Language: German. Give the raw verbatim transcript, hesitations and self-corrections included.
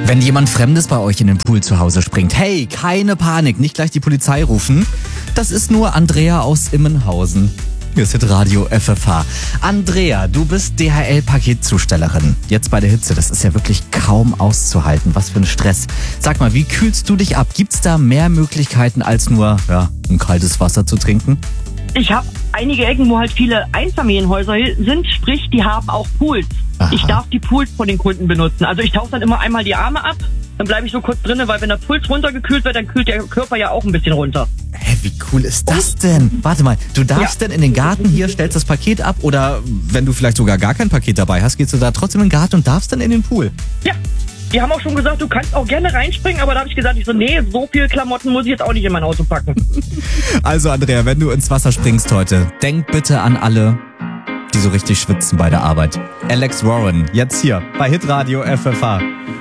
Wenn jemand Fremdes bei euch in den Pool zu Hause springt, hey, keine Panik, nicht gleich die Polizei rufen. Das ist nur Andrea aus Immenhausen. Hier ist Hitradio F F H. Andrea, du bist D H L-Paketzustellerin. Jetzt bei der Hitze, das ist ja wirklich kaum auszuhalten. Was für ein Stress. Sag mal, wie kühlst du dich ab? Gibt's da mehr Möglichkeiten als nur ja, ein kaltes Wasser zu trinken? Ich habe einige Ecken, wo halt viele Einfamilienhäuser sind, sprich, die haben auch Pools. Aha. Ich darf die Pools von den Kunden benutzen. Also ich tauche dann immer einmal die Arme ab, dann bleibe ich so kurz drinne, weil wenn der Puls runtergekühlt wird, dann kühlt der Körper ja auch ein bisschen runter. Hä, wie cool ist das denn? Warte mal, du darfst ja. denn in den Garten hier, stellst das Paket ab oder wenn du vielleicht sogar gar kein Paket dabei hast, gehst du da trotzdem in den Garten und darfst dann in den Pool? Ja. Die haben auch schon gesagt, du kannst auch gerne reinspringen, aber da habe ich gesagt, ich so, nee, so viel Klamotten muss ich jetzt auch nicht in mein Auto packen. Also Andrea, wenn du ins Wasser springst heute, denk bitte an alle, die so richtig schwitzen bei der Arbeit. Alex Warren, jetzt hier bei Hitradio F F H.